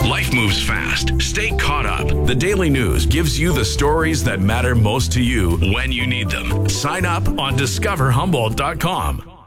Life moves fast. Stay caught up. The Daily News gives you the stories that matter most to you when you need them. Sign up on discoverhumboldt.com.